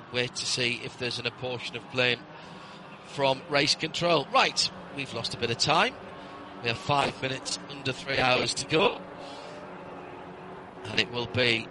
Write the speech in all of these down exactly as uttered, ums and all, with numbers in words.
wait to see if there's an apportion of blame from race control. Right, we've lost a bit of time. We have five minutes under three hours to go. And it will be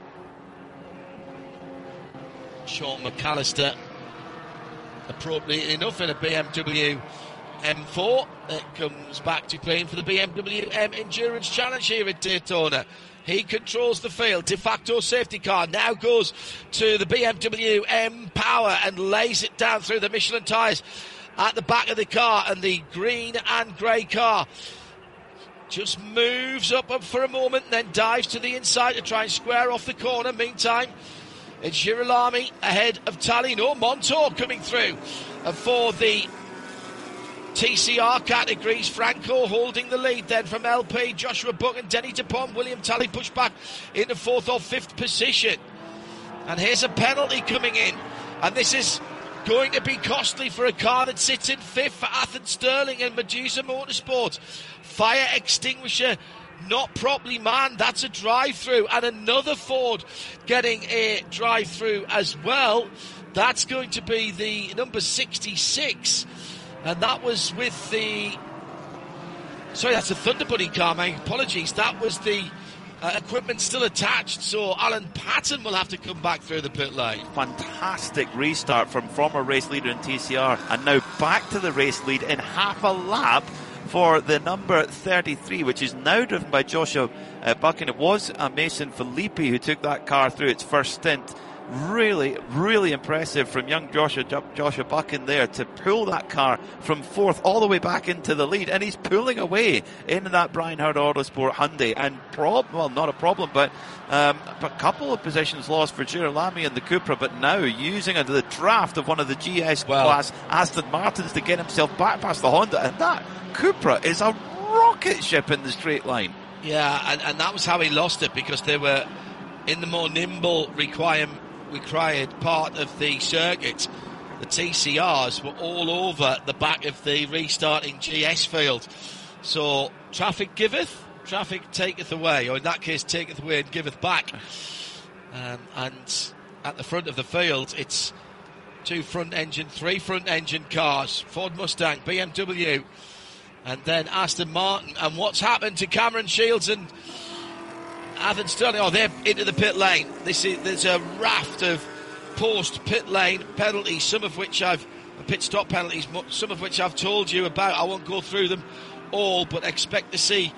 Sean McAllister, appropriately enough, in a B M W M four that comes back to playing for the B M W M Endurance Challenge here at Daytona. He controls the field. De facto safety car now goes to the B M W M Power and lays it down through the Michelin tyres at the back of the car, and the green and grey car just moves up, up for a moment and then dives to the inside to try and square off the corner. Meantime, it's Girolami ahead of Tally. No, Montour coming through and for the T C R categories. Franco holding the lead then from L P. Joshua Buck and Denny DuPont. William Tally pushed back into fourth or fifth position. And here's a penalty coming in. And this is going to be costly for a car that sits in fifth for Athens Sterling and Medusa Motorsport. Fire extinguisher not properly manned. That's a drive-through. And another Ford getting a drive-through as well. That's going to be the number sixty-six. And that was with the... Sorry, that's a Thunderbuddy car, my apologies. That was the uh, equipment still attached, so Alan Patton will have to come back through the pit lane. Fantastic restart from former race leader in T C R, and now back to the race lead in half a lap for the number thirty-three, which is now driven by Joshua uh, Buchan. It was uh, Mason Filippi who took that car through its first stint. Really, really impressive from young Joshua, Joshua Buchan there to pull that car from fourth all the way back into the lead, and he's pulling away in that Brian Howard Autosport Hyundai, and prob- well, not a problem, but um, a couple of positions lost for Girolami and the Cupra, but now using a, the draft of one of the G S well, class Aston Martins to get himself back past the Honda, and that Cupra is a rocket ship in the straight line. Yeah, and, and that was how he lost it, because they were in the more nimble requirement required part of the circuit. The T C Rs were all over the back of the restarting G S field. So traffic giveth, traffic taketh away, or in that case taketh away and giveth back. Um, and at the front of the field, it's two front engine, three front engine cars, Ford Mustang, B M W, and then Aston Martin. And what's happened to Cameron Shields and Athens Sterling? Oh, they're into the pit lane. This is, there's a raft of post pit lane penalties, some of which I've pit stop penalties, some of which I've told you about. I won't go through them all, but expect to see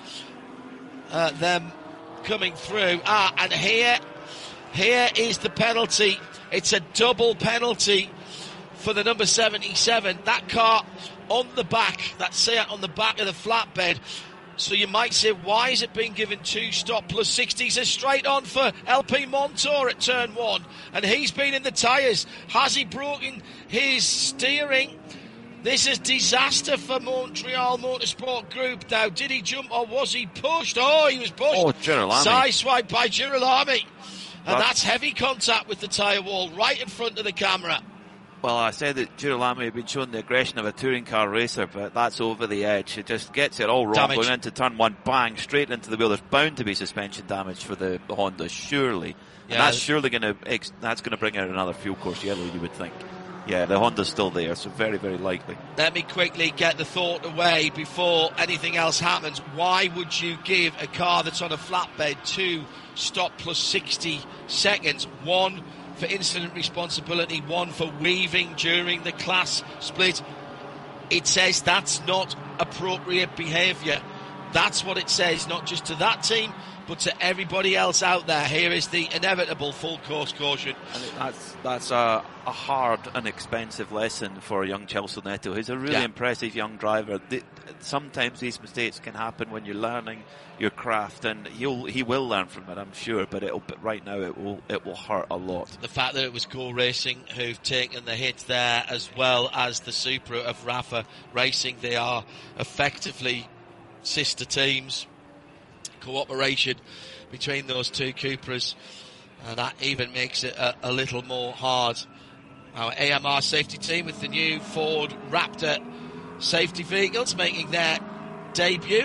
uh, them coming through. Ah, and here, here is the penalty. It's a double penalty for the number seventy-seven. That car on the back, that Seat on the back of the flatbed. So you might say, why is it being given two stop plus sixties? A straight on for L P Montour at turn one. And he's been in the tyres. Has he broken his steering? This is disaster for Montreal Motorsport Group now. Did he jump or was he pushed? Oh, he was pushed. Oh, Girolami. Sideswiped by Girolami. And That's... that's heavy contact with the tyre wall right in front of the camera. Well, I said that Girolami had been shown the aggression of a touring car racer, but that's over the edge. It just gets it all wrong. Damage. Going into turn one, bang, straight into the wheel. There's bound to be suspension damage for the Honda, surely. Yeah. And that's surely going to that's going to bring out another fuel course yellow, you would think. Yeah, the Honda's still there, so very, very likely. Let me quickly get the thought away before anything else happens. Why would you give a car that's on a flatbed two stop plus sixty seconds? One for incident responsibility, one for weaving during the class split. It says that's not appropriate behaviour. That's what it says, not just to that team, but to everybody else out there. Here is the inevitable full course caution. And that's that's a, a hard and expensive lesson for young Celso Neto. He's a really yeah. impressive young driver. The, sometimes these mistakes can happen when you're learning your craft, and he'll he will learn from it, I'm sure. But it'll but right now it will it will hurt a lot. The fact that it was Go Racing who've taken the hit there, as well as the Supra of Rafa Racing, they are effectively sister teams. Cooperation between those two Cupras, and that even makes it a, a little more hard. Our A M R safety team with the new Ford Raptor safety vehicles making their debut.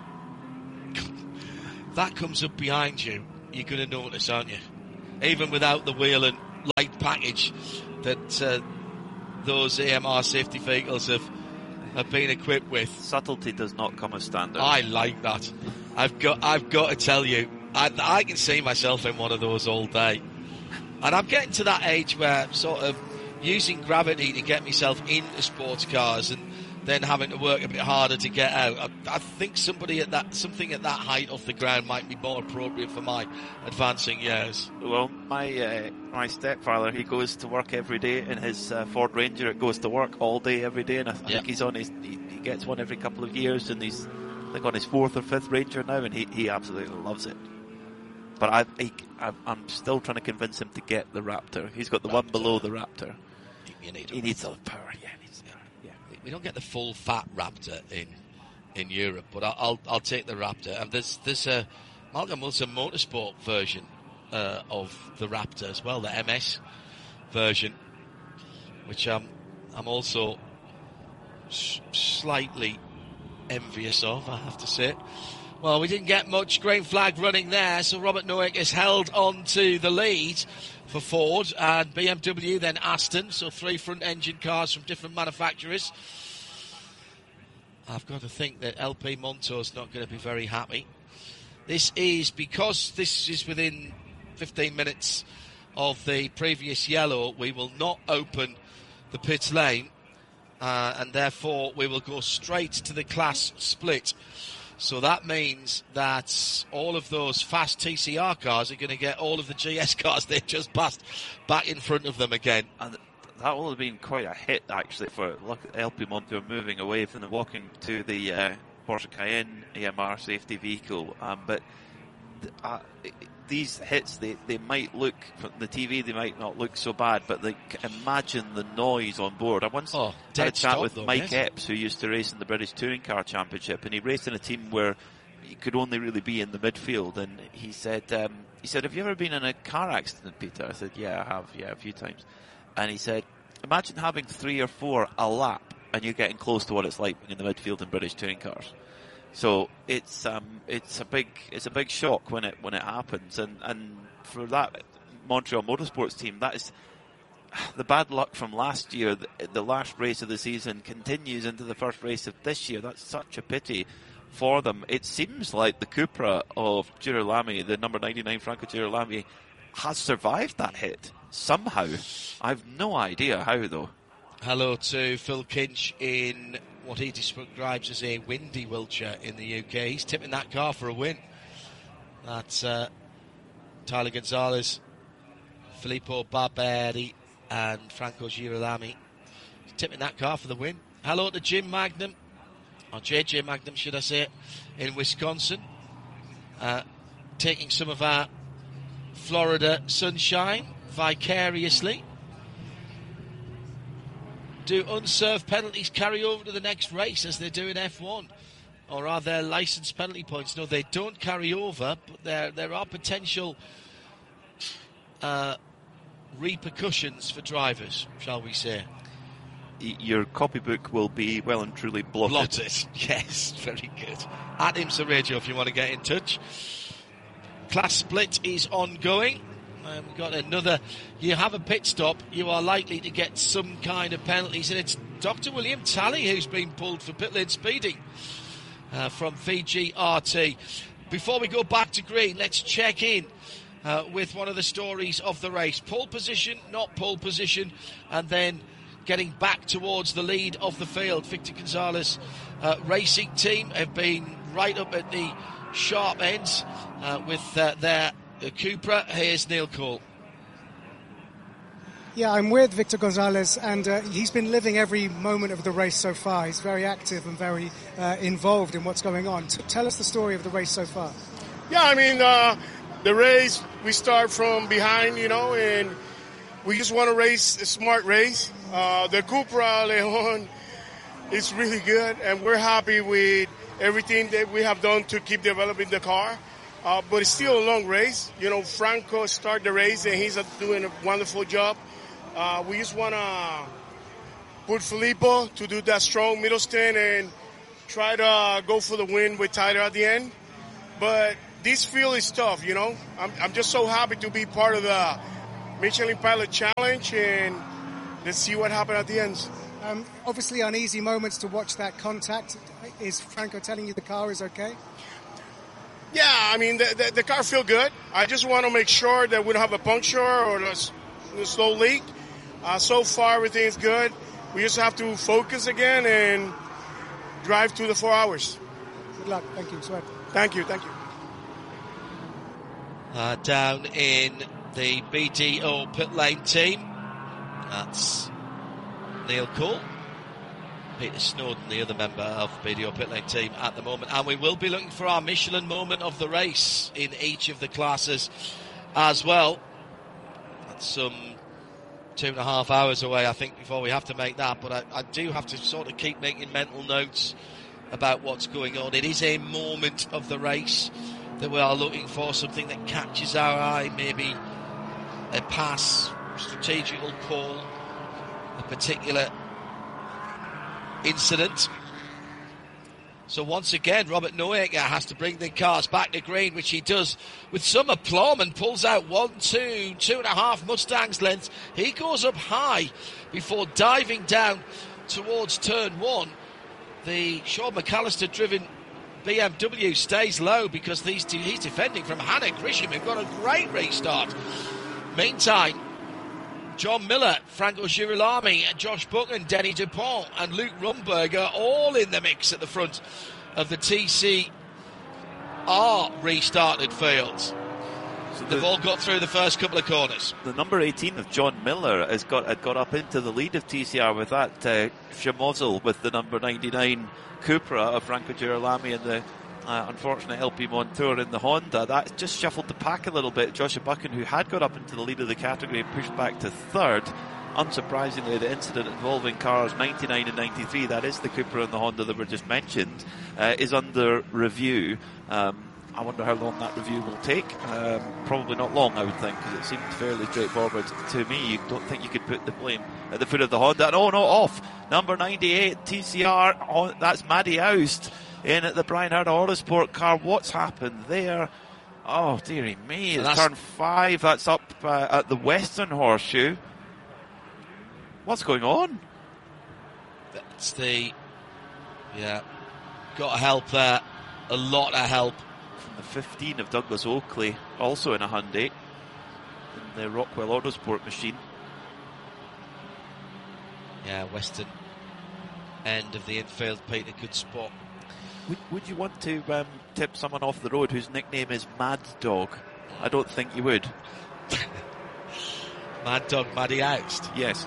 That comes up behind you, you're going to notice, aren't you? Even without the wheel and light package, that uh, those A M R safety vehicles have have been equipped with. Subtlety does not come as standard. I like that. I've got I've got to tell you, I, I can see myself in one of those all day. And I'm getting to that age where sort of using gravity to get myself into sports cars and then having to work a bit harder to get out. I, I think somebody at that something at that height off the ground might be more appropriate for my advancing years. Well, my uh, my stepfather, he goes to work every day in his uh, Ford Ranger. It goes to work all day every day, and I, I yeah. think he's on his he, he gets one every couple of years, and he's I think on his fourth or fifth Ranger now, and he, he absolutely loves it. But I, he, I'm still trying to convince him to get the Raptor. He's got the Raptor. One below the Raptor. You need he needs all the power. Yeah, he needs yeah. power. Yeah. We don't get the full fat Raptor in in Europe, but I'll I'll, I'll take the Raptor. And there's there's a Malcolm Wilson Motorsport version uh, of the Raptor as well, the M S version, which I'm I'm also s- slightly envious of, I have to say. Well, we didn't get much green flag running there, so Robert Noack has held on to the lead for Ford and B M W, then Aston, so three front-engine cars from different manufacturers. I've got to think that L P Montour's not going to be very happy. This is because this is within fifteen minutes of the previous yellow, we will not open the pit lane, uh, and therefore we will go straight to the class split. So that means that all of those fast T C R cars are going to get all of the G S cars they just passed back in front of them again. And that will have been quite a hit, actually, for look, L P Montour moving away from the walking to the uh, Porsche Cayenne A M R safety vehicle. Um, but th- uh, these hits, they, they might look, from the T V, they might not look so bad, but like, imagine the noise on board. I once oh, had a chat with though, Mike yes. Epps, who used to race in the British Touring Car Championship, and he raced in a team where he could only really be in the midfield. And he said, um, he said, have you ever been in a car accident, Peter? I said, yeah, I have, yeah, a few times. And he said, imagine having three or four a lap, and you're getting close to what it's like in the midfield in British touring cars. So it's um it's a big it's a big shock when it when it happens, and, and for that Montreal Motorsports team, that is the bad luck from last year. The, the last race of the season continues into the first race of this year. That's such a pity for them. It seems like the Cupra of Girolami, the number ninety-nine Franco Girolami, has survived that hit somehow. I've no idea how, though. Hello to Phil Kinch in what he describes as a windy Wiltshire in the U K. He's tipping that car for a win. That's uh, Tyler Gonzalez, Filippo Barberi and Franco Girolami. He's tipping that car for the win. Hello to Jim Magnum, or J J Magnum should I say, in Wisconsin. Uh, taking some of our Florida sunshine vicariously. Do unserved penalties carry over to the next race as they do in F one? Or are there licensed penalty points? No, they don't carry over, but there there are potential uh, repercussions for drivers, shall we say. Your copybook will be well and truly blotted. Blotted, yes, very good. At IMSA Radio if you want to get in touch. Class split is ongoing. Um, we've got another. You have a pit stop, you are likely to get some kind of penalties, and it's Doctor William Talley who's been pulled for pit lane speeding uh, from V G R T. Before we go back to green, let's check in uh, with one of the stories of the race. Pole position, not pole position, and then getting back towards the lead of the field. Victor Gonzalez uh, racing team have been right up at the sharp ends uh, with uh, their uh, Cupra. Here's Neil Cole. Yeah, I'm with Victor Gonzalez, and uh, he's been living every moment of the race so far. He's very active and very uh, involved in what's going on. T- tell us the story of the race so far. Yeah, I mean, uh, the race, we start from behind, you know, and we just want to race a smart race. Uh, the Cupra Leon is really good, and we're happy with everything that we have done to keep developing the car. Uh, but it's still a long race. You know, Franco started the race, and he's doing a wonderful job. Uh, we just want to put Filippo to do that strong middle stand and try to uh, go for the win with Tyler at the end. But this field is tough, you know. I'm, I'm just so happy to be part of the Michelin Pilot Challenge, and let's see what happened at the end. Um, obviously, uneasy moments to watch that contact. Is Franco telling you the car is okay? Yeah, I mean, the, the, the car feel good. I just want to make sure that we don't have a puncture or a, a slow leak. Uh, so far, everything's good. We just have to focus again and drive through the four hours. Good luck. Thank you. Sweat. Thank you. Thank you. Uh, down in the B D O pit lane team, that's Neil Cole, Peter Snowden, the other member of the B D O pit lane team at the moment. And we will be looking for our Michelin moment of the race in each of the classes as well. That's some two and a half hours away, I think, before we have to make that. But I, I do have to sort of keep making mental notes about what's going on. It is a moment of the race that we are looking for, something that catches our eye, maybe a pass, strategical call, a particular incident. So once again, Robert Noaker has to bring the cars back to green, which he does with some aplomb and pulls out one, two, two and a half Mustangs lengths. He goes up high before diving down towards turn one. The Sean McAllister driven B M W stays low because he's, de- he's defending from Hannah Grisham, who got a great restart. Meantime, John Miller, Franco Girolami, Josh Buchan, Denny Dupont and Luke Rumberg are all in the mix at the front of the T C R restarted fields. So they've the, all got through the first couple of corners. The number eighteen of John Miller has got had got up into the lead of T C R with that uh, schmozzle with the number ninety-nine Cupra of Franco Girolami and the uh, unfortunate L P Montour in the Honda. That just shuffled the pack a little bit. Joshua Buchan, who had got up into the lead of the category, pushed back to third. Unsurprisingly, the incident involving cars ninety-nine and ninety-three, that is the Cupra and the Honda that were just mentioned, uh, is under review. Um, I wonder how long that review will take. Um, probably not long, I would think, because it seemed fairly straightforward to me. You don't think you could put the blame at the foot of the Honda. And oh no, off. Number ninety-eight, T C R, oh, that's Maddie Oust in at the Brian Harder Autosport car. What's happened there? Oh, dearie me. It's turn five. That's up uh, at the Western Horseshoe. What's going on? That's the... Yeah. Got help there. A lot of help. From the fifteen of Douglas Oakley, also in a Hyundai, in the Rockwell Autosport machine. Yeah, Western end of the infield, Peter, good spot. Would, would you want to um, tip someone off the road whose nickname is Mad Dog? I don't think you would. Mad Dog, Maddie Oust. Yes.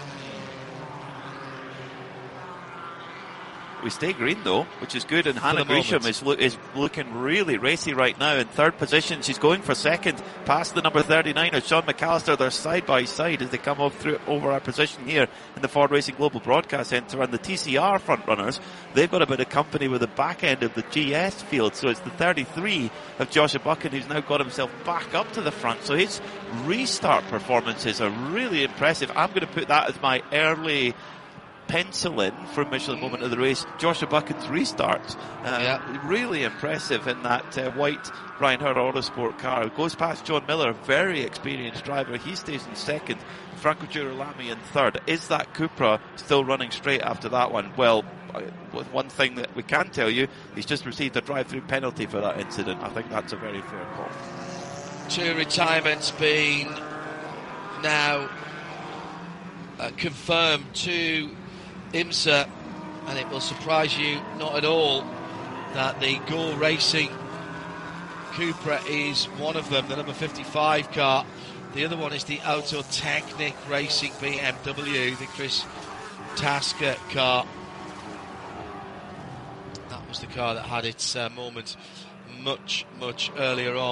We stay green though, which is good, and Hannah Grisham is, lo- is looking really racy right now in third position. She's going for second, past the number thirty-nine of Sean McAllister. They're side by side as they come off through over our position here in the Ford Racing Global Broadcast Centre. And the T C R front runners, they've got a bit of company with the back end of the G S field. So it's the thirty-three of Joshua Buchan who's now got himself back up to the front. So his restart performances are really impressive. I'm going to put that as my early pencil in for Michelin moment of the race. Joshua Buchan's restart, uh, yeah. really impressive in that uh, white Brian Harder Autosport car. It goes past John Miller, very experienced driver. He stays in second. Franco Girolami in third. Is that Cupra still running straight after that one? Well, with one thing that we can tell you, he's just received a drive-through penalty for that incident. I think that's a very fair call. Two retirements being now uh, confirmed to IMSA, and it will surprise you not at all that the Gore Racing Cupra is one of them, the number fifty-five car. The other one is the Autotechnic Racing B M W, the Chris Tasker car. That was the car that had its uh, moment much, much earlier on.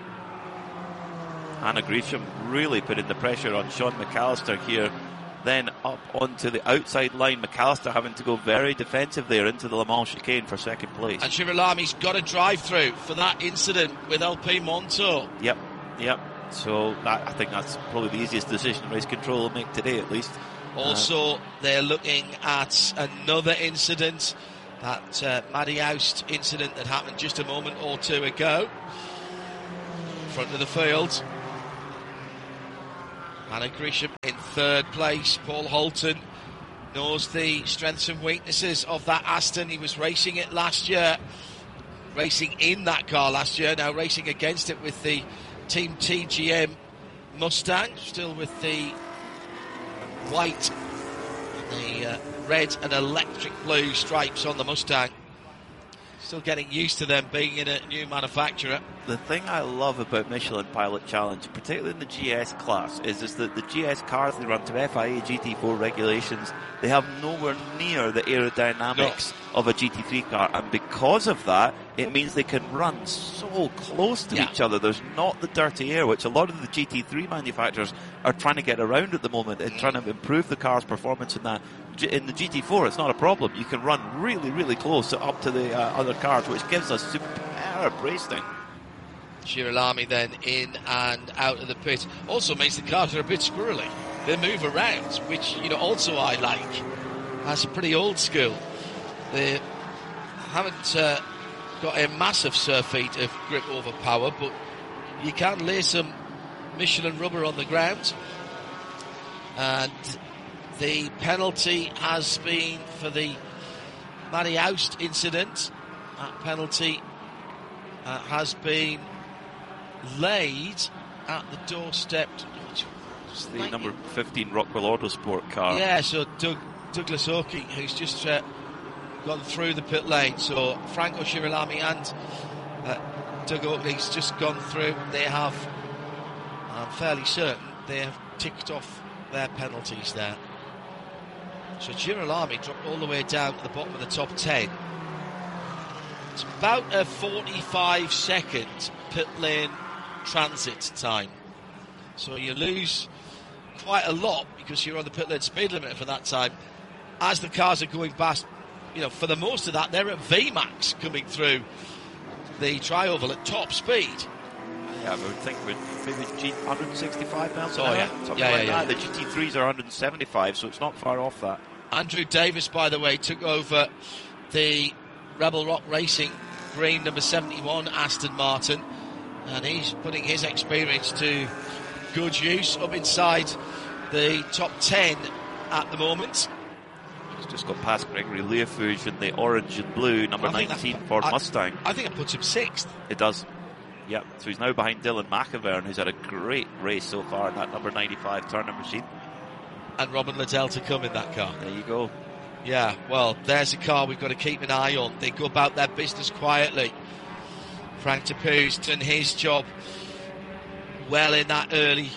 Hannah Grisham really putting the pressure on Sean McAllister here. Then up onto the outside line, McAllister having to go very defensive there into the Le Mans chicane for second place. And Girolami's got a drive-through for that incident with L P Montour. Yep, yep. So that, I think that's probably the easiest decision race control will make today, at least. Also, uh, they're looking at another incident, that uh, Maddie Oust incident that happened just a moment or two ago. Front of the field. Hannah Grisham in third place. Paul Holton knows the strengths and weaknesses of that Aston. He was racing it last year, racing in that car last year, now racing against it with the Team T G M Mustang, still with the white and the uh, red and electric blue stripes on the Mustang. Still getting used to them being in a new manufacturer. The thing I love about Michelin Pilot Challenge, particularly in the G S class, is, is that the G S cars they run to F I A G T four regulations, they have nowhere near the aerodynamics no. of a G T three car, and because of that, it means they can run so close to yeah. each other. There's not the dirty air, which a lot of the G T three manufacturers are trying to get around at the moment and trying to improve the car's performance in that. In the G T four, it's not a problem. You can run really, really close up to the uh, other cars, which gives us superb racing. Girolami then in and out of the pit. Also means the cars are a bit squirrely. They move around, which, you know, also I like. That's pretty old school. They haven't uh, got a massive surf feet of grip over power, but you can lay some Michelin rubber on the ground. And the penalty has been for the Matty Oust incident. That penalty uh, has been laid at the doorstep. It's the like number fifteen Rockwell Autosport car. Yeah, so Doug, Douglas Oakey, who's just uh, gone through the pit lane. So Franco Girolami and uh, Doug Oakley's just gone through. They have, I'm fairly certain, they have ticked off their penalties there. So Girolami dropped all the way down to the bottom of the top ten. It's about a forty-five second pit lane transit time. So you lose quite a lot because you're on the pit lane speed limit for that time. As the cars are going past, you know, for the most of that, they're at V max coming through the tri-oval at top speed. Yeah, I would think with maybe G one sixty-five miles an hour, oh, yeah. something yeah, like yeah, that. Yeah. The G T threes are one seventy-five, so it's not far off that. Andrew Davis, by the way, took over the Rebel Rock Racing green number seventy-one Aston Martin, and he's putting his experience to good use up inside the top ten at the moment. He's just got past Gregory Learfouge in the orange and blue number nineteen that, Ford I, Mustang. I think it puts him sixth. It does. Yep. So he's now behind Dylan McIvern, who's had a great race so far in that number ninety-five Turner machine. And Robin Liddell to come in that car. There you go. Yeah, well, there's a car we've got to keep an eye on. They go about their business quietly. Frank Tapu's done his job well in that early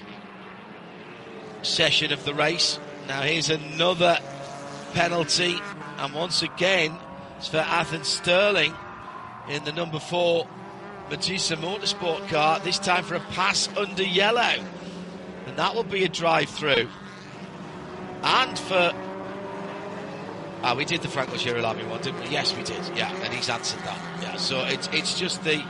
session of the race. Now here's another penalty, and once again it's for Athen Sterling in the number four Medusa Motorsport car, this time for a pass under yellow, and that will be a drive-through. And for ah, we did the Franco Girolami one, didn't we? Yes, we did. Yeah, and he's answered that. Yeah, so it's it's just the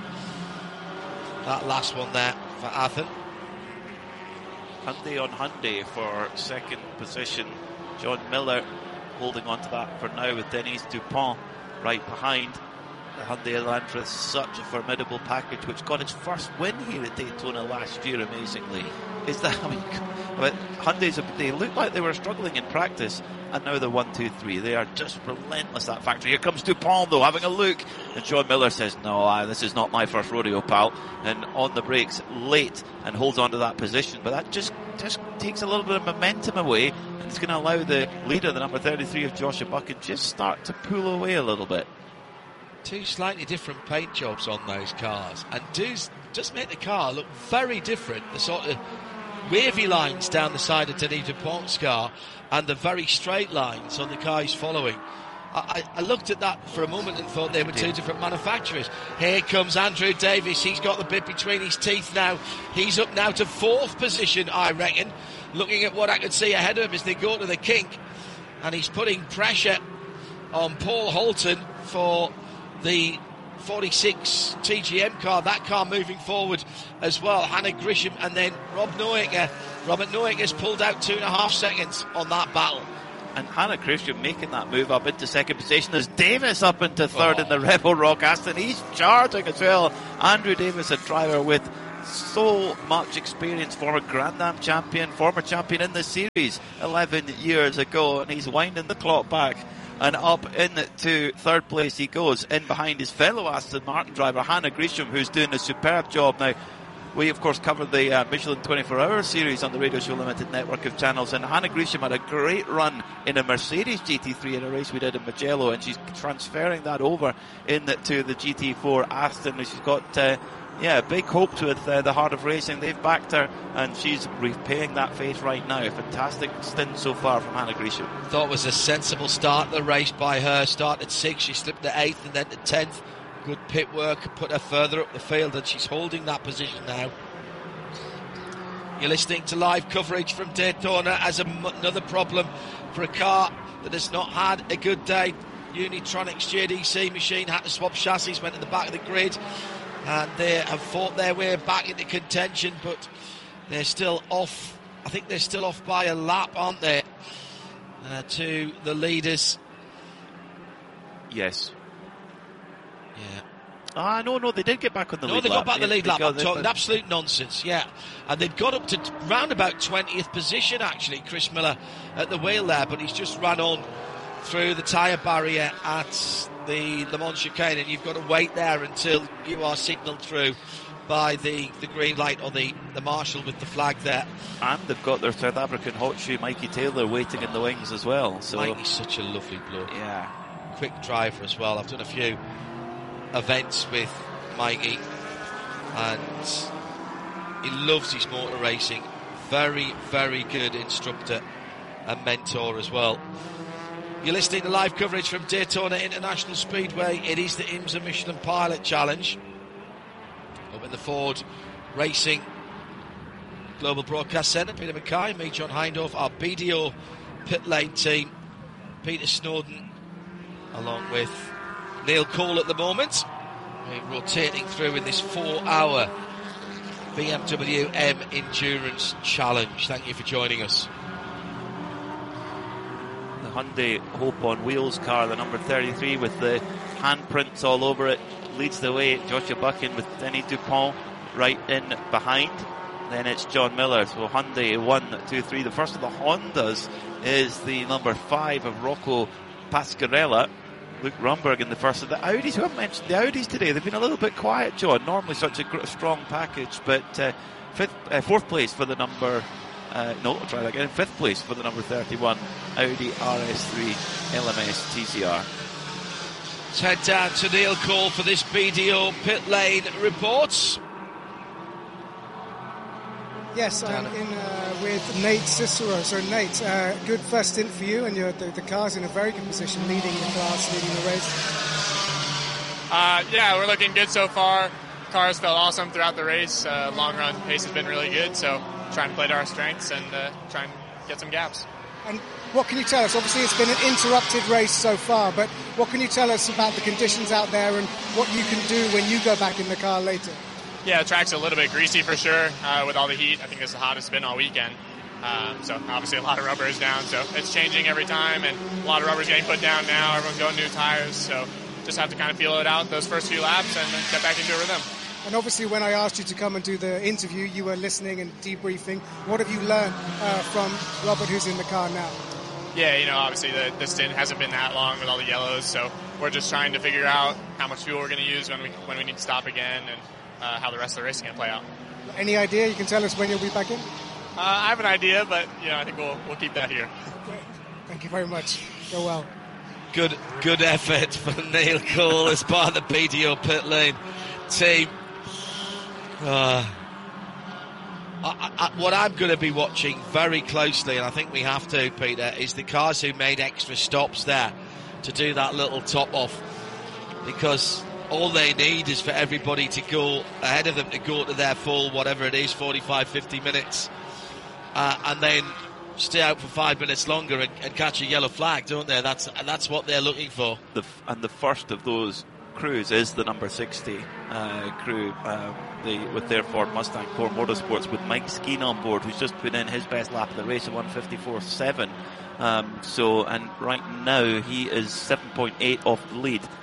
that last one there for Athen. Hyundai on Hyundai for second position. John Miller holding on to that for now with Denise Dupont right behind. The Hyundai Elantra, such a formidable package, which got its first win here at Daytona last year, amazingly. Is that, I mean, but Hyundai's, they looked like they were struggling in practice, and now they're one, two, three. They are just relentless, that factory. Here comes Dupont, though, having a look. And John Miller says, no, I, this is not my first rodeo, pal. And on the brakes late and holds on to that position. But that just, just takes a little bit of momentum away, and it's going to allow the leader, the number thirty-three of Joshua Buchan, just start to pull away a little bit. Two slightly different paint jobs on those cars, and do just make the car look very different. The sort of wavy lines down the side of Denis Dupont's car and the very straight lines on the car he's following. I, I looked at that for a moment and thought they were two different manufacturers. Here comes Andrew Davis. He's got the bit between his teeth now. He's up now to fourth position, I reckon, looking at what I could see ahead of him as they go to the kink. And he's putting pressure on Paul Holton for the forty-six T G M car, that car moving forward as well. Hannah Grisham and then Rob Noecker. Robert Noecker's pulled out two and a half seconds on that battle. And Hannah Grisham making that move up into second position as Davis up into third oh. in the Rebel Rock Aston. He's charging as well. Andrew Davis, a driver with so much experience, former Grand Am champion, former champion in the series eleven years ago, and he's winding the clock back. And up into third place he goes, in behind his fellow Aston Martin driver, Hannah Gresham, who's doing a superb job. Now, we, of course, covered the uh, Michelin twenty-four hour series on the Radio Show Limited network of channels, and Hannah Gresham had a great run in a Mercedes G T three in a race we did in Mugello, and she's transferring that over into the G T four Aston. She's got... Uh, Yeah, big hopes with uh, the Heart of Racing. They've backed her, and she's repaying that faith right now. A fantastic stint so far from Hannah Gresham. Thought it was a sensible start to the race by her. Started sixth, she slipped to eighth and then to tenth. Good pit work, put her further up the field, and she's holding that position now. You're listening to live coverage from Daytona as a, another problem for a car that has not had a good day. Unitronics J D C machine had to swap chassis, went to the back of the grid, and they have fought their way back into contention, but they're still off. I think they're still off by a lap, aren't they, uh, to the leaders? Yes. Yeah. Ah, no, no, they did get back on the no, lead lap. No, they got back yeah, the lead lap. I'm talking the... absolute nonsense, yeah. And they'd got up to t- round about twentieth position, actually, Chris Miller at the wheel there, but he's just ran on through the tyre barrier at the Le Mans chicane, and you've got to wait there until you are signalled through by the, the green light or the, the marshal with the flag there. And they've got their South African hot shoe, Mikey Taylor, waiting in the wings as well. So Mikey's such a lovely bloke. Yeah. Quick driver as well. I've done a few events with Mikey, and he loves his motor racing. Very, very good instructor and mentor as well. You're listening to live coverage from Daytona International Speedway. It is the IMSA Michelin Pilot Challenge. Up in the Ford Racing Global Broadcast Centre. Peter Mackay, me, John Hindhaugh, our B D O pit lane team. Peter Snowden, along with Neil Cole at the moment. We're rotating through in this four-hour B M W M Endurance Challenge. Thank you for joining us. Hyundai Hope on Wheels car, the number thirty-three with the handprints all over it, leads the way. Joshua Buchan with Denis Dupont right in behind. Then it's John Miller. So Hyundai one, two, three. The first of the Hondas is the number five of Rocco Pasquarella. Luke Rumberg in the first of the Audis. We haven't mentioned the Audis today. They've been a little bit quiet, John. Normally such a gr- strong package, but uh, fifth, uh, fourth place for the number Uh, no, I'll try that again. Fifth place for the number thirty-one Audi R S three L M S T C R. Let's head down to Neil Cole for this B D O pit lane reports. Yes, I'm in uh, with Nate Cicero. So, Nate, uh, good first stint for you, and you're, the, the car's in a very good position, leading the class, leading the race. Uh, yeah, we're looking good so far. Cars felt awesome throughout the race. Uh, long run pace has been really good, so trying to play to our strengths and uh, try and get some gaps. And what can you tell us? Obviously, it's been an interrupted race so far, but what can you tell us about the conditions out there and what you can do when you go back in the car later? Yeah, the track's a little bit greasy for sure uh, with all the heat. I think it's the hottest it's been all weekend. Um, so obviously a lot of rubber is down, so it's changing every time, and a lot of rubber is getting put down now. Everyone's going new tires, so just have to kind of feel it out those first few laps and then get back into it with them. And obviously, when I asked you to come and do the interview, you were listening and debriefing. What have you learned uh, from Robert, who's in the car now? Yeah, you know, obviously the, the stint hasn't been that long with all the yellows, so we're just trying to figure out how much fuel we're going to use when we when we need to stop again, and uh, how the rest of the race is going to play out. Any idea? You can tell us when you'll be back in? Uh, I have an idea, but you know, I think we'll we'll keep that here. Thank you very much. Go well. Good, good effort for Neil Cole as part of the B D O pit lane team. Uh, I, I, what I'm going to be watching very closely, and I think we have to, Peter, is the cars who made extra stops there to do that little top off, because all they need is for everybody to go ahead of them to go to their full, whatever it is, forty-five, fifty minutes, uh, and then stay out for five minutes longer and, and catch a yellow flag, don't they? That's that's what they're looking for. The f- and the first of those crews is the number sixty uh, crew, um, the, with their Ford Mustang Core Motorsports, with Mike Skeen on board, who's just put in his best lap of the race at one fifty-four point seven. Um, so, and right now he is seven point eight off the lead.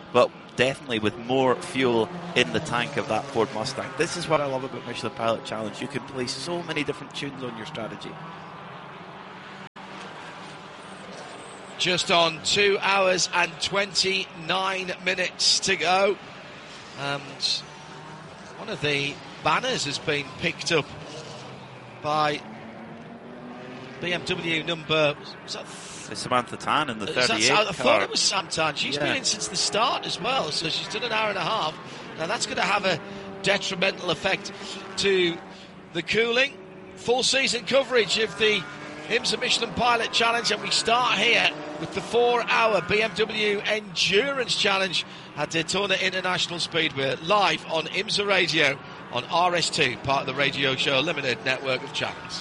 but definitely with more fuel in the tank of that Ford Mustang. This is what I love about Michelin Pilot Challenge. You can play so many different tunes on your strategy. Just on two hours and twenty-nine minutes to go. And one of the banners has been picked up by B M W number... Was that It's Samantha Tan in the thirty-eight I car. thought it was Sam Tan. She's Yeah. been in since the start as well, so she's done an hour and a half. Now that's going to have a detrimental effect to the cooling. Full season coverage of the IMSA Michelin Pilot Challenge, and we start here with the four-hour B M W Endurance Challenge at Daytona International Speedway, live on IMSA Radio on R S two, part of the Radio Show Limited network of channels.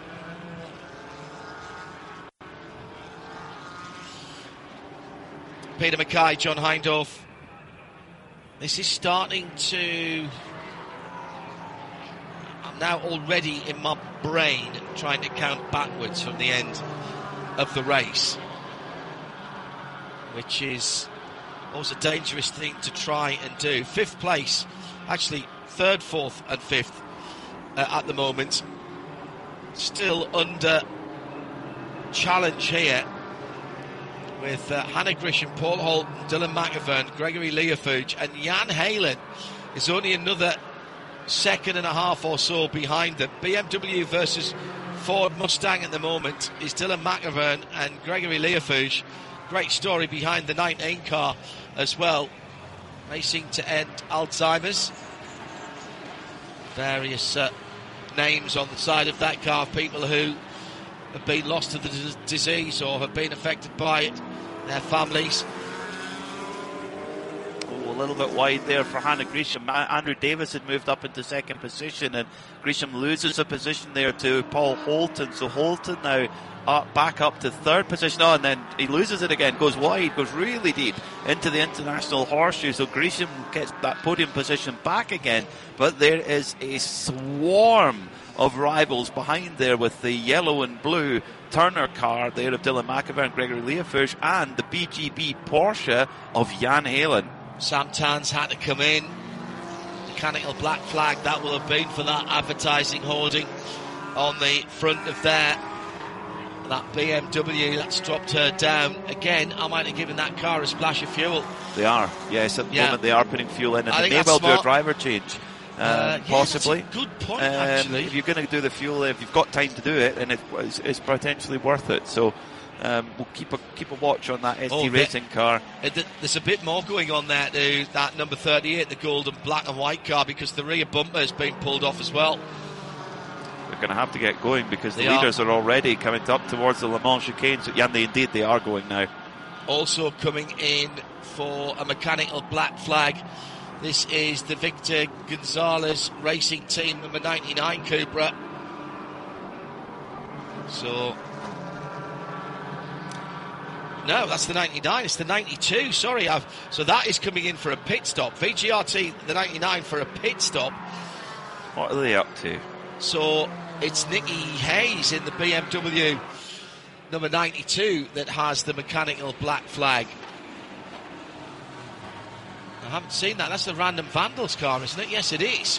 Peter Mackay, John Hindhaugh. This is starting to... I'm now already in my brain trying to count backwards from the end of the race, which is always a dangerous thing to try and do. Fifth place, actually third, fourth and fifth uh, at the moment. Still under challenge here with uh, Hannah Grisham, Paul Holton, Dylan McAvern, Gregory Leofuge, and Jan Halen is only another second and a half or so behind them. B M W versus Ford Mustang at the moment is Dylan McAvern and Gregory Leofuge. Great story behind the nineteen car as well, racing to end Alzheimer's. Various uh, names on the side of that car, people who have been lost to the d- disease or have been affected by it, their families. Oh, a little bit wide there for Hannah Grisham. A- Andrew Davis had moved up into second position, and Grisham loses a position there to Paul Holton. So Holton now up, back up to third position. Oh, and then he loses it again, goes wide, goes really deep into the international horseshoe. So Grisham gets that podium position back again. But there is a swarm of rivals behind there with the yellow and blue Turner car there of Dylan McAvern and Gregory Leofuge, and the B G B Porsche of Jan Halen. Sam Tan's had to come in. Mechanical black flag that will have been for that advertising hoarding on the front of there. That B M W that's dropped her down again. I might have given that car a splash of fuel. They are, yes, at the Yeah. moment they are putting fuel in, and I they think may that's well do smart. a driver change. Uh, Uh, yeah, possibly. that's a good point, Um, actually. if you're going to do the fuel, if you've got time to do it, and it, it's, it's potentially worth it. So um, we'll keep a keep a watch on that S T Oh, Racing car. It, there's a bit more going on there to that number thirty-eight, the golden black and white car, because the rear bumper has been pulled off as well. They're going to have to get going because the They are. leaders are already coming up towards the Le Mans chicane. So, yeah, they, indeed they are going now. Also coming in for a mechanical black flag. This is the Victor Gonzalez Racing Team number ninety-nine Cupra. So, no, that's the ninety-nine. It's the ninety-two. Sorry, I've, so that is coming in for a pit stop. V G R T, the ninety-nine, for a pit stop. What are they up to? So it's Nikki Hayes in the B M W number ninety-two that has the mechanical black flag. I haven't seen that. That's the Random Vandals car, isn't it? Yes, it is.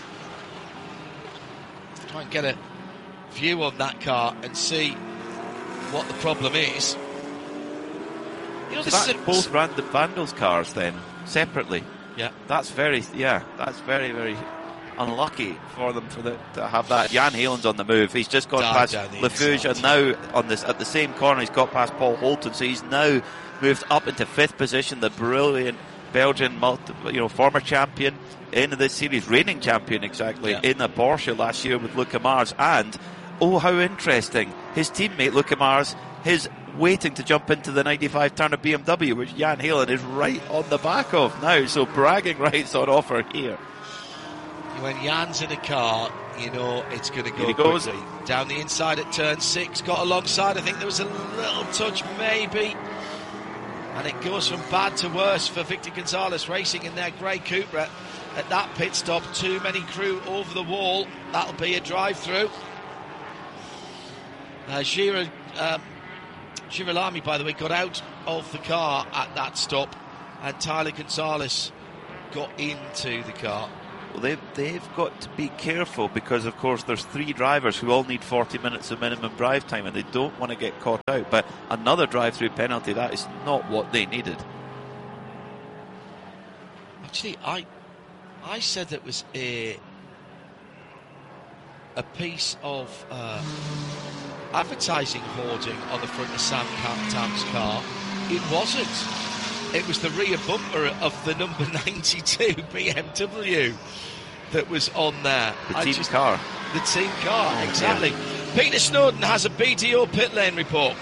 Try and get a view on that car and see what the problem is. You know, So this that's is a, both Random Vandals cars then, separately. Yeah. That's very, yeah, that's very, very unlucky for them for the, to have that. Jan Halen's on the move. He's just gone Down, past down the Lefuge, inside. and now on this at the same corner he's got past Paul Holton. So he's now moved up into fifth position. The brilliant Belgian, multi, you know, former champion in this series, reigning champion exactly, Yeah. in a Porsche last year with Luca Mars. And oh, how interesting! His teammate Luca Mars, his waiting to jump into the ninety-five Turner B M W, which Jan Halen is right on the back of now. So bragging rights on offer here. when Jan's in a car, you know it's going to go Here he goes. quickly. Down the inside at turn six, got alongside. I think there was a little touch, maybe. And it goes from bad to worse for Victor Gonzalez racing in their grey Cupra at that pit stop. Too many crew over the wall. That'll be a drive-through. Uh, Gira, um, Girolami, by the way, got out of the car at that stop and Tyler Gonzalez got into the car. Well, they've, they've got to be careful because, of course, there's three drivers who all need forty minutes of minimum drive time, and they don't want to get caught out. But another drive-through penalty, that is not what they needed. Actually, I I said that was a a piece of uh, advertising hoarding on the front of Sam Tam's car. It wasn't. It was the rear bumper of the number ninety-two B M W that was on there. The I team just, car. The team car, oh, exactly. Yeah. Peter Snowden has a B D O pit lane report.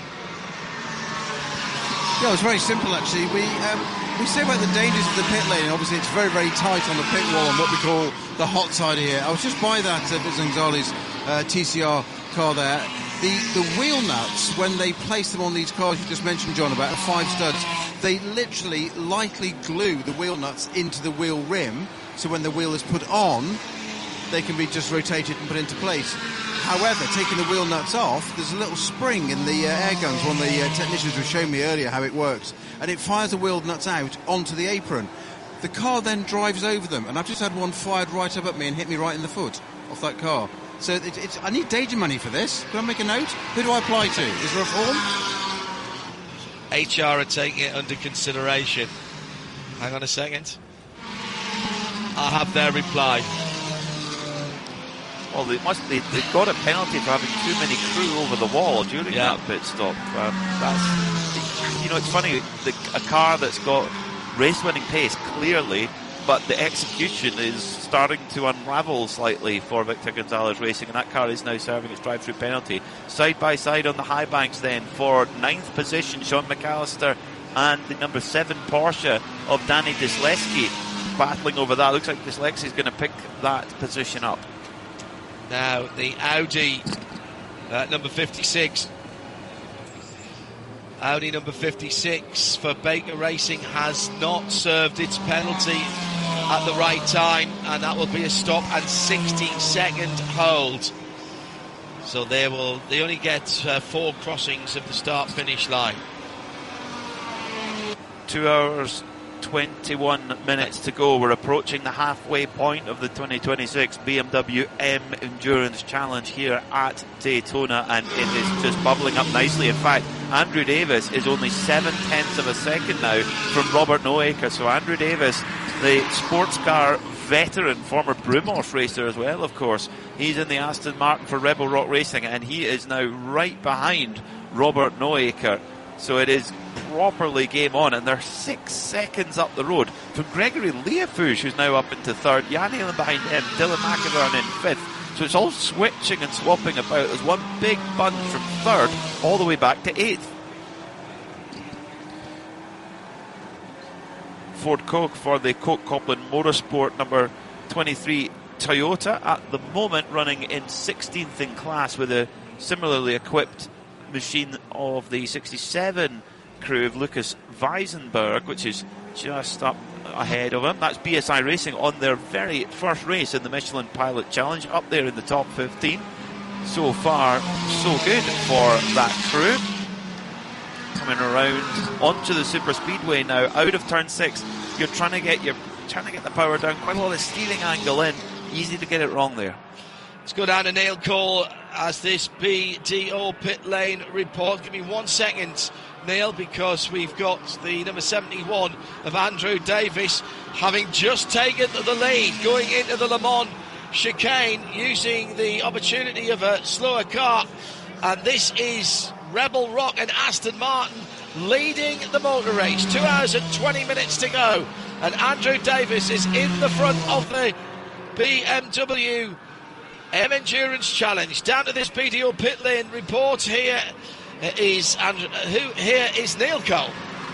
Yeah, it was very simple actually. We um, we say about the dangers of the pit lane. Obviously, it's very, very tight on the pit wall on what we call the hot side here. I was just by that uh, Gonzalez uh, T C R car there. The, the wheel nuts, when they place them on these cars you just mentioned, John, about five studs, they literally lightly glue the wheel nuts into the wheel rim, so when the wheel is put on, they can be just rotated and put into place. However, taking the wheel nuts off, there's a little spring in the uh, air guns. One of the uh, technicians was showing me earlier how it works, and it fires the wheel nuts out onto the apron. The car then drives over them, and I've just had one fired right up at me and hit me right in the foot off that car. So it, it's, I need danger money for this. Can I make a note? Who do I apply to? Is there a form? H R are taking it under consideration. Hang on a second. I have their reply. Well, they must. They, they've got a penalty for having too many crew over the wall during yeah. that pit stop. Um, that's, you know, it's funny. The, a car that's got race-winning pace clearly, but the execution is starting to unravel slightly for Victor Gonzalez Racing, and that car is now serving its drive-through penalty. Side by side on the high banks then for ninth position, Sean McAllister and the number seven Porsche of Danny Disleski battling over that. Looks like Disleski is going to pick that position up. Now the Audi uh, number fifty-six. Audi number fifty-six for Baker Racing has not served its penalty at the right time, and that will be a stop and sixty second hold. So they will they only get uh, four crossings of the start finish line. Two hours twenty-one minutes to go. We're approaching the halfway point of the twenty twenty-six B M W M Endurance Challenge here at Daytona, and it is just bubbling up nicely. In fact, Andrew Davis is only seven tenths of a second now from Robert Noaker. So Andrew Davis, the sports car veteran, former Brumos racer as well, of course, he's in the Aston Martin for Rebel Rock Racing, and he is now right behind Robert Noaker. So it is properly game on, and they're six seconds up the road from Gregory Leafouche, who's now up into third. Jan Halen behind him, Dylan McIntyre in fifth. So it's all switching and swapping about. There's one big bunch from third all the way back to eighth. Ford Koch for the Koch Copland Motorsport number twenty-three Toyota at the moment running in sixteenth in class with a similarly equipped machine of the sixty-seven crew of Lucas Weisenberg, which is just up ahead of him. That's B S I Racing on their very first race in the Michelin Pilot Challenge, up there in the top fifteen. So far, so good for that crew. Coming around onto the super speedway now, out of turn six. You're trying to get your trying to get the power down, quite a lot of steering angle in. Easy to get it wrong there. Let's go down to Neil Cole as this B D O pit lane report. Give me one second, Neil, because we've got the number seventy-one of Andrew Davis having just taken the lead going into the Le Mans chicane using the opportunity of a slower car. And this is Rebel Rock and Aston Martin leading the motor race. Two hours and twenty minutes to go. And Andrew Davis is in the front of the B M W M Endurance Challenge. Down to this B D O pit lane report. Here is Andrew, who here is Neil Cole.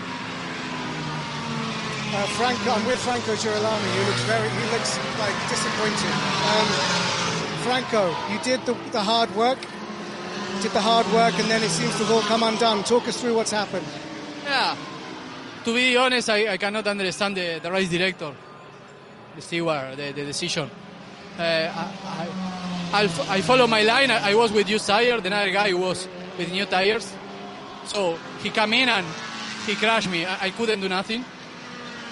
Uh, Franco, I'm with Franco Girolami. He looks very, he looks like disappointed. Um, Franco, you did the, the hard work, did the hard work, and then it seems to have all come undone. Talk us through what's happened. Yeah, to be honest, I, I cannot understand the, the race director, the steward, the, the decision. Uh, I, I, I follow my line. I, I was with used tires. The other guy was with new tires. So he came in and he crashed me. I, I couldn't do nothing.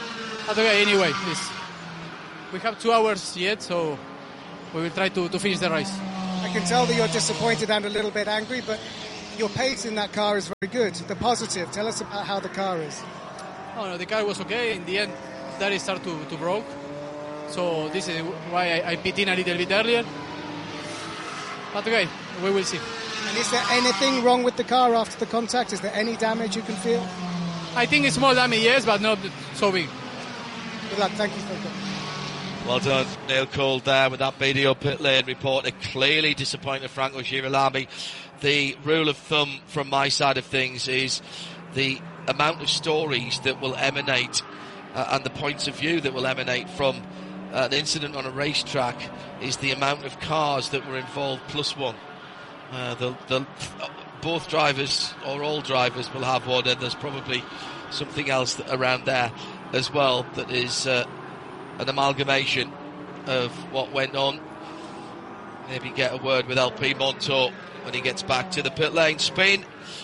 But okay, anyway, it's, we have two hours yet, so we will try to, to finish the race. I can tell that you're disappointed and a little bit angry, but your pace in that car is very good. The positive, tell us about how the car is. Oh, no, the car was okay. In the end, that it started to, to broke. So this is why I, I pit in a little bit earlier. But okay, we will see. And is there anything wrong with the car after the contact? Is there any damage you can feel? I think it's small damage, yes, but not so big. Good luck. Thank you, Franco. Well done, Neil Cole there with that video pit lane report. It clearly disappointed Franco Girolami. The rule of thumb from my side of things is the amount of stories that will emanate uh, and the points of view that will emanate from uh, an incident on a racetrack is the amount of cars that were involved plus one. Uh, the, the, both drivers or all drivers will have one, and there's probably something else around there as well that is uh, an amalgamation of what went on. Maybe get a word with L P Montour when he gets back to the pit lane. Spin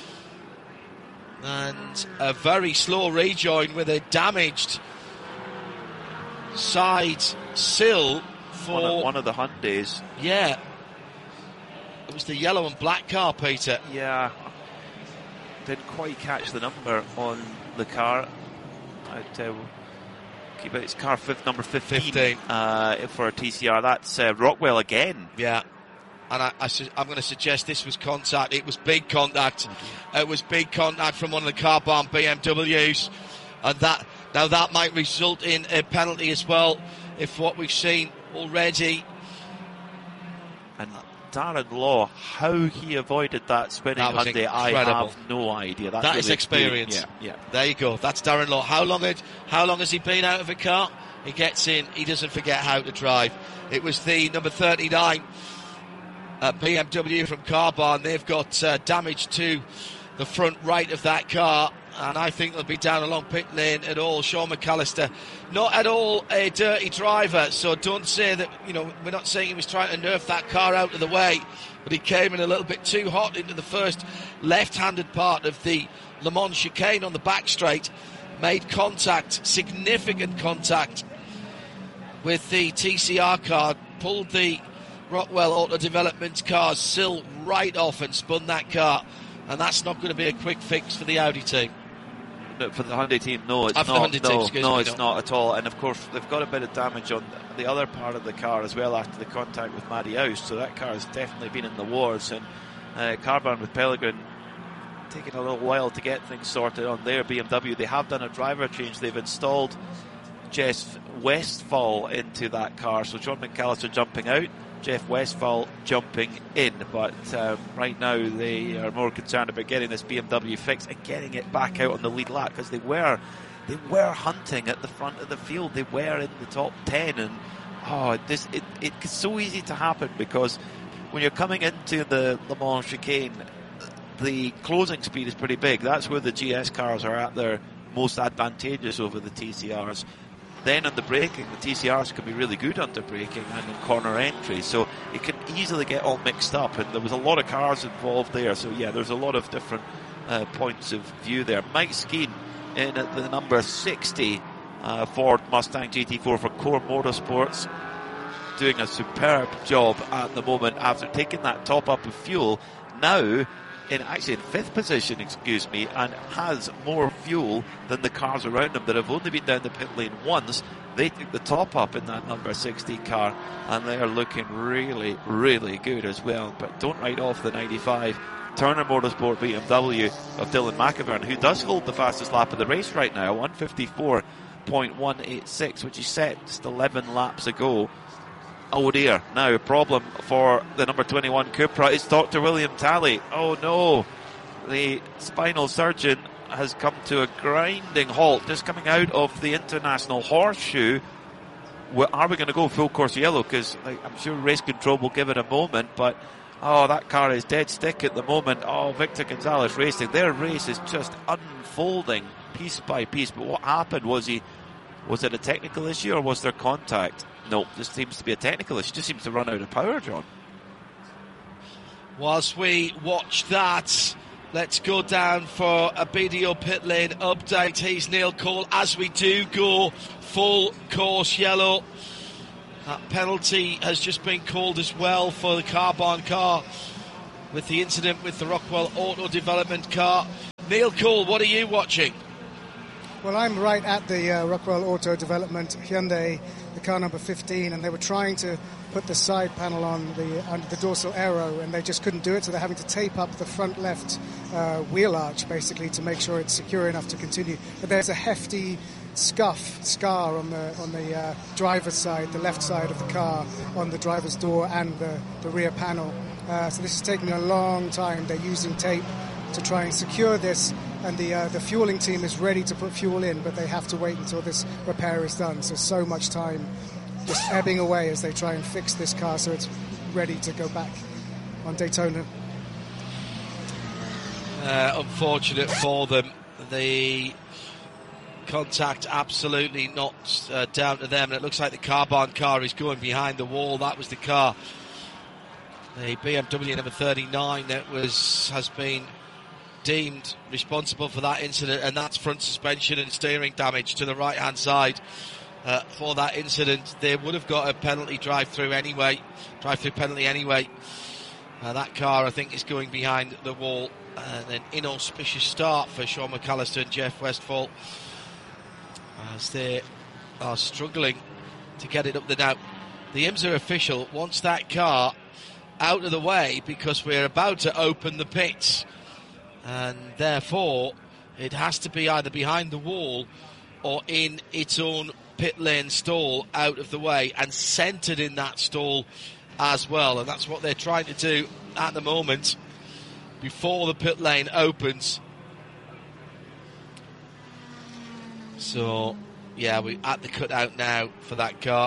and a very slow rejoin with a damaged side sill for one of, one of the Hyundais. Yeah, it was the yellow and black car, Peter. Yeah, didn't quite catch the number on the car. I'd uh, keep it. It's car fifth, number fifteen, fifteen. Uh, for a T C R. That's uh, Rockwell again. Yeah. And I, I su- I'm going to suggest this was contact. It was big contact. Mm-hmm. It was big contact from one of the car bomb B M Ws. And that now that might result in a penalty as well, if what we've seen already. And Darren Law, how he avoided that spinning that was Hyundai, I have no idea. That's that really is experience. Yeah, yeah. There you go. That's Darren Law. How long had, how long has he been out of a car? He gets in. He doesn't forget how to drive. It was the number thirty-nine. Uh, B M W from Carbon. They've got uh, damage to the front right of that car, and I think they'll be down along pit lane at all. Sean McAllister, not at all a dirty driver, so don't say that, you know, we're not saying he was trying to nerf that car out of the way, but he came in a little bit too hot into the first left-handed part of the Le Mans chicane on the back straight, made contact, significant contact with the T C R car, pulled the Rockwell Auto Development car's sill right off and spun that car, and that's not going to be a quick fix for the Audi team. No, for the Hyundai team, no, it's uh, not. Team, no, excuse no me, it's no. not at all. And of course, they've got a bit of damage on the other part of the car as well after the contact with Matty House. So that car has definitely been in the wars. And uh, Carbon with Pellegrin taking a little while to get things sorted on their B M W. They have done a driver change. They've installed Jeff Westphal into that car. So John McAllister jumping out, Jeff Westphal jumping in, but um, right now they are more concerned about getting this B M W fixed and getting it back out on the lead lap, because they were they were hunting at the front of the field. They were in the top ten, and oh, this it, it's so easy to happen, because when you're coming into the Le Mans chicane, the closing speed is pretty big. That's where the G S cars are at their most advantageous over the T C Rs. Then on the braking, the T C Rs can be really good under braking and in corner entry, so it can easily get all mixed up, and there was a lot of cars involved there, so yeah, there's a lot of different uh, points of view there. Mike Skeen in at the number sixty uh, Ford Mustang G T four for Core Motorsports, doing a superb job at the moment after taking that top up of fuel. Now in actually in fifth position, excuse me, and has more fuel than the cars around him that have only been down the pit lane once. They took the top up in that number sixty car, and they are looking really, really good as well. But don't write off the ninety-five Turner Motorsport B M W of Dylan McIvern, who does hold the fastest lap of the race right now, one fifty-four point one eight six, which he set just eleven laps ago. Oh dear, now a problem for the number twenty-one Cupra. It's Doctor William Talley. Oh no, the spinal surgeon has come to a grinding halt, just coming out of the International Horseshoe. Well, are we going to go full course yellow? Because like, I'm sure race control will give it a moment, but oh, that car is dead stick at the moment. Oh, Victor Gonzalez Racing, their race is just unfolding piece by piece. But what happened was he, was it a technical issue or was there contact? No, this seems to be a technical issue. Just seems to run out of power, John. Whilst we watch that, Let's go down for a B D O pit lane update. He's Neil Cole as we do go full course yellow. That penalty has just been called as well for the Carbon car with the incident with the Rockwell Auto Development car. Neil Cole, what are you watching? Well, I'm right at the uh, Rockwell Auto Development Hyundai, the car number fifteen, and they were trying to put the side panel on the under the dorsal aero, and they just couldn't do it, so they're having to tape up the front left uh, wheel arch, basically, to make sure it's secure enough to continue. But there's a hefty scuff, scar on the on the uh, driver's side, the left side of the car, on the driver's door and the, the rear panel. Uh, so this is taking a long time. They're using tape to try and secure this, and the uh, the fueling team is ready to put fuel in, but they have to wait until this repair is done. So so much time just ebbing away as they try and fix this car so it's ready to go back on Daytona. Uh, unfortunate for them. The contact absolutely not uh, down to them, and it looks like the Carbon car is going behind the wall. That was the car, the B M W number thirty-nine, that was has been deemed responsible for that incident, and that's front suspension and steering damage to the right hand side. Uh, for that incident, they would have got a penalty drive-through anyway, drive-through penalty anyway. Uh, that car, I think, is going behind the wall. And an inauspicious start for Sean McAllister and Jeff Westphal as they are struggling to get it up the now. The IMSA official wants that car out of the way because we're about to open the pits, and therefore it has to be either behind the wall or in its own pit lane stall out of the way and centred in that stall as well, and that's what they're trying to do at the moment before the pit lane opens. So yeah, we're at the cutout now for that car,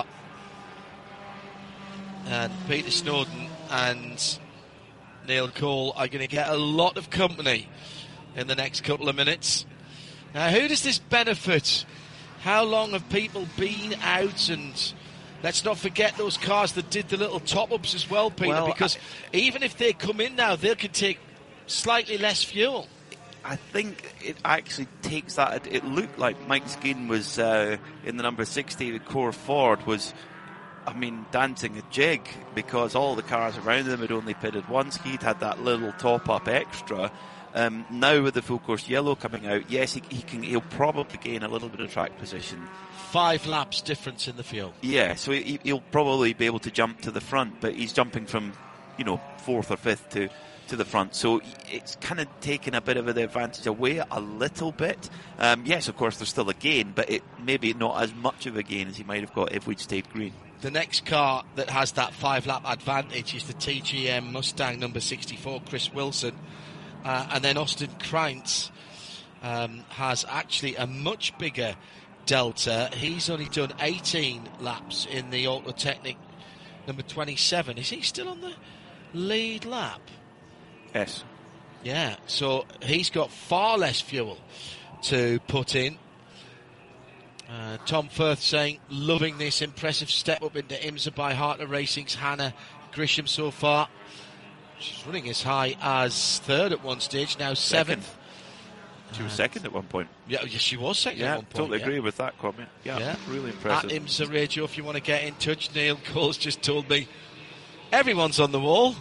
and Peter Snowden and Neil Cole are going to get a lot of company in the next couple of minutes. Now, who does this benefit? How long have people been out? And let's not forget those cars that did the little top-ups as well, Peter, well, because I, even if they come in now, they could take slightly less fuel. I think it actually takes that. It looked like Mike Skeen was uh, in the number sixty, the Core Ford was, I mean, dancing a jig because all the cars around him had only pitted once. He'd had that little top-up extra. Um, now with the full course yellow coming out, yes, he, he can. He'll probably gain a little bit of track position. Five laps difference in the fuel. Yeah, so he, he'll probably be able to jump to the front, but he's jumping from, you know, fourth or fifth to, to the front. So it's kind of taken a bit of the advantage away a little bit. Um, yes, of course, there's still a gain, but it maybe not as much of a gain as he might have got if we'd stayed green. The next car that has that five-lap advantage is the T G M Mustang number sixty-four, Chris Wilson. Uh, and then Austin Krantz um, has actually a much bigger delta. He's only done eighteen laps in the Autotechnic number twenty-seven. Is he still on the lead lap? Yes. Yeah, so he's got far less fuel to put in. Uh, Tom Firth saying, loving this impressive step up into IMSA by Harter Racing's Hannah Grisham so far. She's running as high as third at one stage, now seventh. Second. She was second at one point. Yeah, yes, she was second yeah, at one point. Totally yeah. agree with that comment. Yeah, yeah. Really impressive. At IMSA Radio, if you want to get in touch, Neil Cole's just told me everyone's on the wall.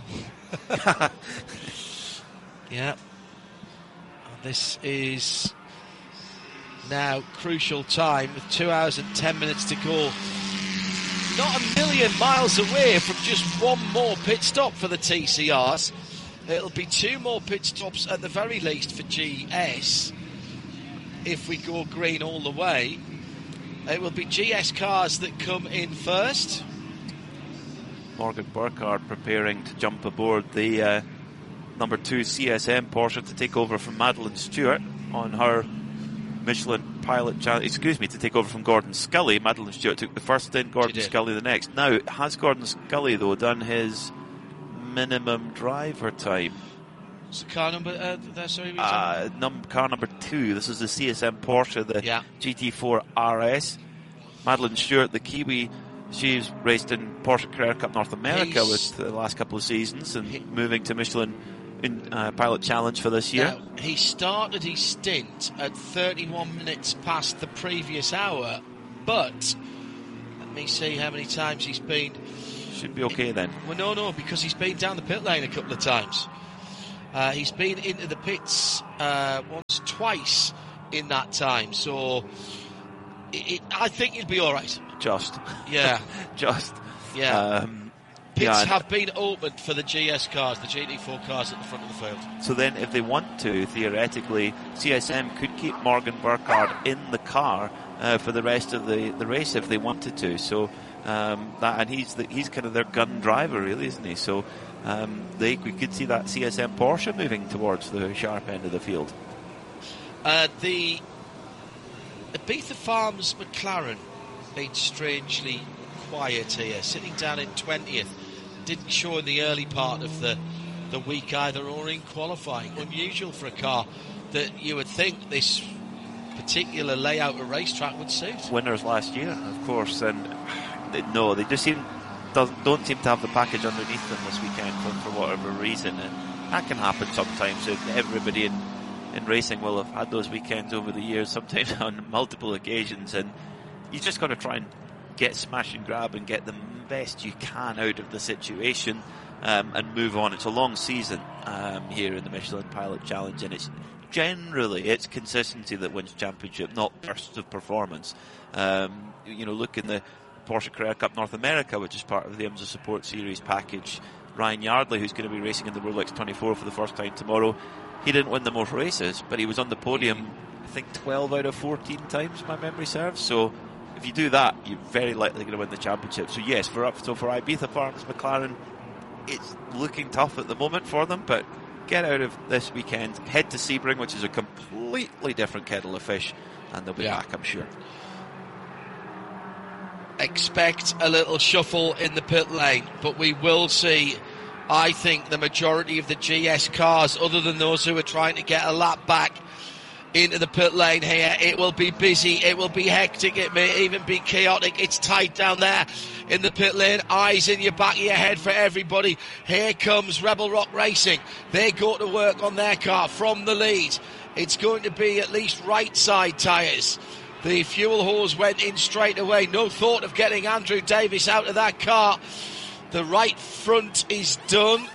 Yeah. This is now crucial time with two hours and ten minutes to go. Not a million miles away from just one more pit stop for the T C Rs. It'll be two more pit stops at the very least for G S. If we go green all the way, it will be G S cars that come in first. Morgan Burkhardt preparing to jump aboard the uh, number two C S M Porsche to take over from Madeline Stewart on her Michelin Pilot Challenge, excuse me, to take over from Gordon Scully. Madeline Stewart took the first stint, Gordon Scully the next. Now, has Gordon Scully, though, done his minimum driver time? So car number, uh, there, sorry, uh, num- car number two. This is the C S M Porsche, the yeah. G T four R S. Madeline Stewart, the Kiwi, she's raced in Porsche Carrera Cup North America He's, with the last couple of seasons and he, moving to Michelin in uh, Pilot Challenge for this year. Now, he started his stint at thirty-one minutes past the previous hour, but let me see how many times he's been. Should be okay then. Well, no, no, because he's been down the pit lane a couple of times. Uh, he's been into the pits uh, once, twice in that time, so it, it, I think he'll be all right. Just. Yeah. Just. Yeah. Um, Pits yeah. have been opened for the G S cars, the G T four cars at the front of the field. So then, if they want to, theoretically, C S M could keep Morgan Burkhardt in the car uh, for the rest of the, the race if they wanted to. So um, that, and he's the, he's kind of their gun driver, really, isn't he? So um, they we could see that C S M Porsche moving towards the sharp end of the field. Uh, the Ibiza Farms McLaren been strangely quiet here, sitting down in twentieth. Didn't show in the early part of the the week either, or in qualifying. Unusual for a car that you would think this particular layout of racetrack would suit. Winners last year, of course, and they, no, they just seem doesn't don't seem to have the package underneath them this weekend for, for whatever reason, and that can happen sometimes. Everybody in in racing will have had those weekends over the years, sometimes on multiple occasions, and you just got to try and get smash and grab and get the best you can out of the situation um, and move on. It's a long season um, here in the Michelin Pilot Challenge, and it's generally it's consistency that wins championship, not bursts of performance. Um, you know, look in the Porsche Carrera Cup North America, which is part of the IMSA Support Series package. Ryan Yardley, who's going to be racing in the Rolex twenty-four for the first time tomorrow, he didn't win the most races, but he was on the podium, I think, twelve out of fourteen times, my memory serves. So if you do that, you're very likely going to win the championship. So yes, for up so for Ibiza Farms McLaren, it's looking tough at the moment for them, but get out of this weekend, head to Sebring, which is a completely different kettle of fish, and they'll be yeah. back, I'm sure. Expect a little shuffle in the pit lane, but we will see, I think, the majority of the G S cars, other than those who are trying to get a lap back into the pit lane here. It will be busy, it will be hectic, it may even be chaotic. It's tight down there in the pit lane. Eyes in your back of your head for everybody. Here comes Rebel Rock Racing. They go to work on their car from the lead. It's going to be at least right side tyres. The fuel hose went in straight away. No thought of getting Andrew Davis out of that car. The right front is done.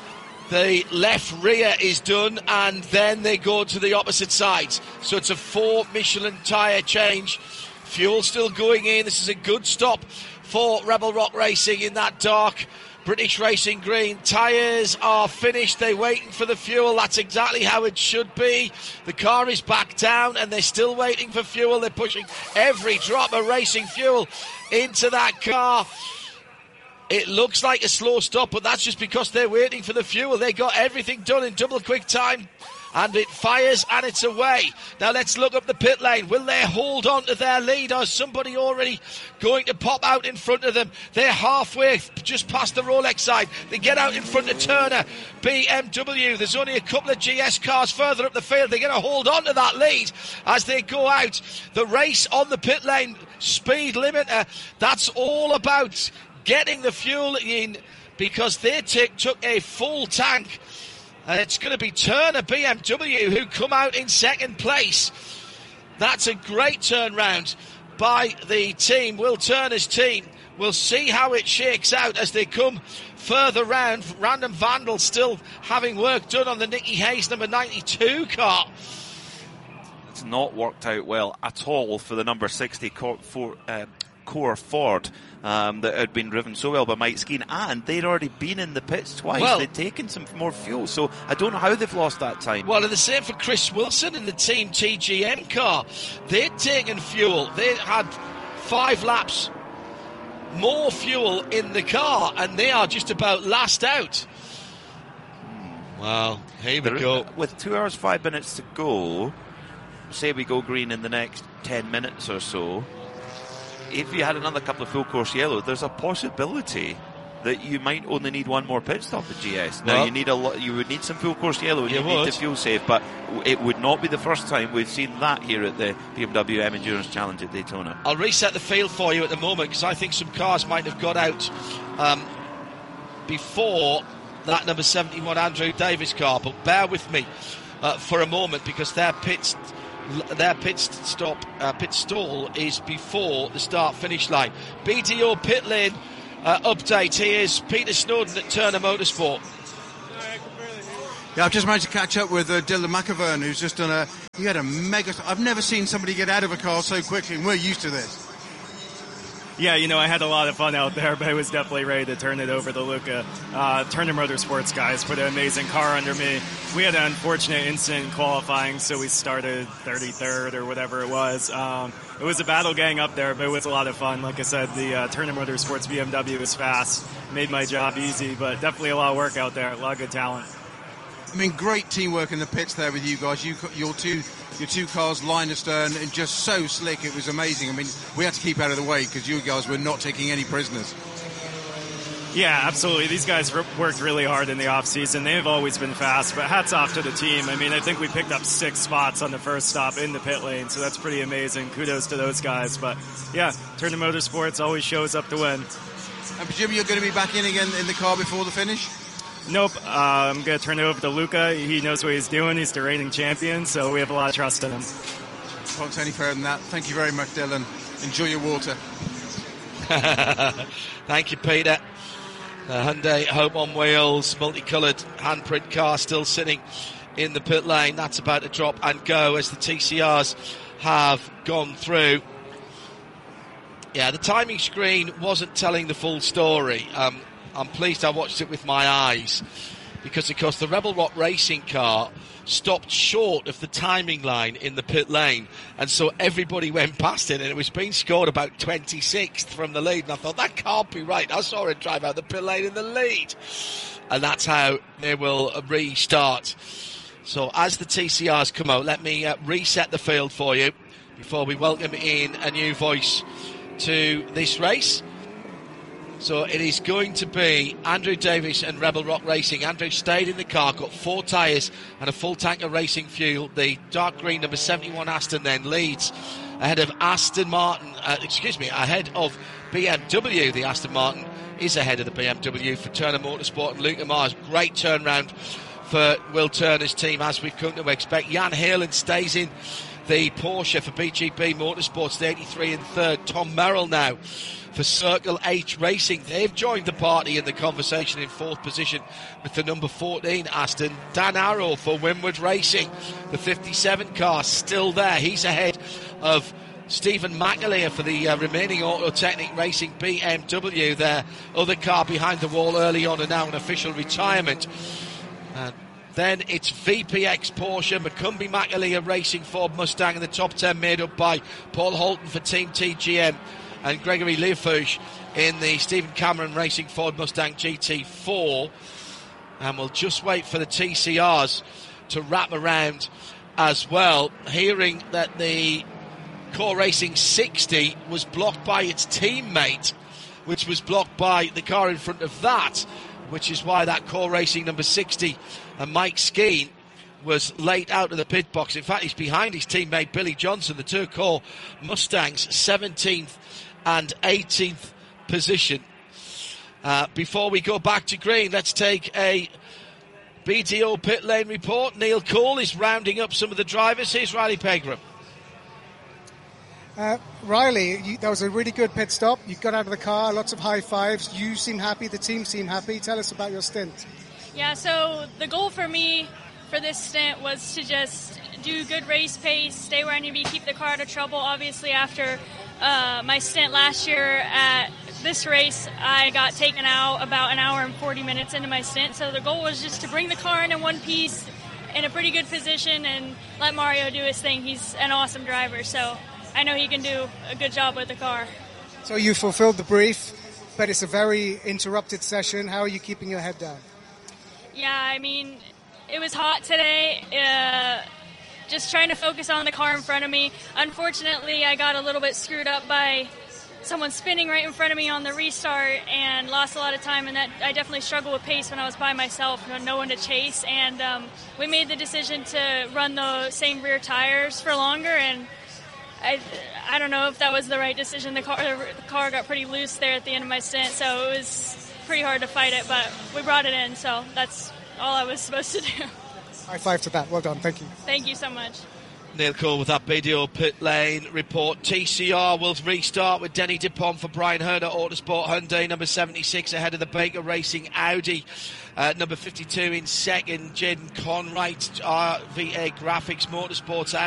The left rear is done, and then they go to the opposite sides. So it's a four Michelin tyre change. Fuel still going in. This is a good stop for Rebel Rock Racing in that dark British Racing green. Tyres are finished. They're waiting for the fuel. That's exactly how it should be. The car is back down, and they're still waiting for fuel. They're pushing every drop of racing fuel into that car. It looks like a slow stop, but that's just because they're waiting for the fuel. They got everything done in double quick time, and it fires and it's away. Now let's look up the pit lane. Will they hold on to their lead, or is somebody already going to pop out in front of them? They're halfway, just past the Rolex side. They get out in front of Turner, B M W. There's only a couple of G S cars further up the field. They're going to hold on to that lead as they go out. The race on the pit lane, speed limiter, that's all about getting the fuel in, because they t- took a full tank, and it's going to be Turner B M W who come out in second place. That's a great turnaround by the team, Will Turner's team. We'll see how it shakes out as they come further round. Random Vandal still having work done on the Nicky Hayes number ninety-two car. It's not worked out well at all for the number sixty Core, for, uh, Core Ford. Um, that had been driven so well by Mike Skeen, and they'd already been in the pits twice. Well, they'd taken some more fuel, so I don't know how they've lost that time. Well, and the same for Chris Wilson in the Team T G M car. They'd taken fuel. They had five laps more fuel in the car, and they are just about last out. Well, here we there, go. With two hours, five minutes to go, say we go green in the next ten minutes or so, if you had another couple of full course yellow, there's a possibility that you might only need one more pit stop at G S. Now, well, you need a lot. You would need some full course yellow, and you, you need would. to fuel save, but it would not be the first time we've seen that here at the B M W M Endurance Challenge at Daytona. I'll reset the field for you at the moment, because I think some cars might have got out um, before that number seventy-one Andrew Davis car. But bear with me uh, for a moment, because their pit, their pit stop, uh, pit stall is before the start-finish line. B D O pit lane uh, update. Here's Peter Snowden at Turner Motorsport. Yeah, I've just managed to catch up with uh, Dylan McIvern, who's just done a... He had a mega... I've never seen somebody get out of a car so quickly, and we're used to this. Yeah, you know, I had a lot of fun out there, but I was definitely ready to turn it over to Luca. Uh, Turner Motorsports guys put an amazing car under me. We had an unfortunate incident in qualifying, so we started thirty-third or whatever it was. Um, it was a battle gang up there, but it was a lot of fun. Like I said, the uh, Turner Motorsports B M W was fast, made my job easy, but definitely a lot of work out there, a lot of good talent. I mean, great teamwork in the pits there with you guys. You, your two, your two cars, line astern, and just so slick. It was amazing. I mean, we had to keep out of the way because you guys were not taking any prisoners. Yeah, absolutely. These guys worked really hard in the off season. They've always been fast, but hats off to the team. I mean, I think we picked up six spots on the first stop in the pit lane, so that's pretty amazing. Kudos to those guys. But yeah, Turner Motorsports always shows up to win. I presume you're going to be back in again in the car before the finish? Nope. Uh, I'm going to turn it over to Luca. He knows what he's doing. He's the reigning champion, so we have a lot of trust in him. Can't say any further than that. Thank you very much, Dylan. Enjoy your water. Thank you, Peter. The Hyundai Home on Wheels multicoloured handprint car still sitting in the pit lane. That's about to drop and go as the T C Rs have gone through. Yeah, the timing screen wasn't telling the full story. Um, I'm pleased I watched it with my eyes because, of course, the Rebel Rock Racing car stopped short of the timing line in the pit lane, and so everybody went past it, and it was being scored about twenty-sixth from the lead, and I thought, that can't be right. I saw it drive out the pit lane in the lead, and that's how they will restart. So as the T C Rs come out, let me uh, reset the field for you before we welcome in a new voice to this race. So it is going to be Andrew Davis and Rebel Rock Racing. Andrew stayed in the car, got four tyres and a full tank of racing fuel. The dark green number seventy-one Aston then leads ahead of Aston Martin, uh, excuse me, ahead of B M W. The Aston Martin is ahead of the B M W for Turner Motorsport and Luca Mars. Great turnaround for Will Turner's team, as we've come to expect. Jan Heylen stays in the Porsche for B G B Motorsports, the eighty-three in third. Tom Merrill now for Circle H Racing. They've joined the party in the conversation in fourth position with the number fourteen Aston. Dan Arrow for Winward Racing, the fifty-seven car, still there. He's ahead of Stephen McAleer for the uh, remaining Autotechnic Racing B M W. Their other car behind the wall early on and now an official retirement. Uh, then it's V P X Porsche, McCumbee McAleer Racing Ford Mustang, and the top ten made up by Paul Holton for Team T G M and Gregory Leifouche in the Stephen Cameron Racing Ford Mustang G T four. And we'll just wait for the T C Rs to wrap around as well, hearing that the Core Racing sixty was blocked by its teammate, which was blocked by the car in front of that, which is why that Core Racing number sixty and Mike Skeen was late out of the pit box. In fact, he's behind his teammate Billy Johnson, the two Core Mustangs, seventeenth and eighteenth position. Uh, before we go back to green, let's take a B T O pit lane report. Neil Cole is rounding up some of the drivers. Here's Riley Pegram. Uh, Riley, you, that was a really good pit stop. You got out of the car, lots of high fives. You seem happy, the team seemed happy. Tell us about your stint. Yeah, so the goal for me for this stint was to just do good race pace, stay where I need to be, keep the car out of trouble. Obviously, after uh, my stint last year at this race, I got taken out about an hour and forty minutes into my stint. So the goal was just to bring the car in in one piece in a pretty good position and let Mario do his thing. He's an awesome driver, so I know he can do a good job with the car. So you fulfilled the brief, but it's a very interrupted session. How are you keeping your head down? Yeah, I mean, it was hot today. Uh, just trying to focus on the car in front of me. Unfortunately, I got a little bit screwed up by someone spinning right in front of me on the restart and lost a lot of time, and that I definitely struggled with pace when I was by myself, no one to chase. And um, we made the decision to run the same rear tires for longer, and I, I don't know if that was the right decision. The car, the car got pretty loose there at the end of my stint, so it was pretty hard to fight it, but we brought it in, so that's all I was supposed to do. High five to that. Well done. Thank you. Thank you so much. Neil Cole with that video pit lane report. T C R will restart with Denny Dupont for Brian Herder, Autosport Hyundai, number seventy-six, ahead of the Baker Racing Audi. Uh, number fifty-two in second, Jaden Conwright, R V A Graphics Motorsports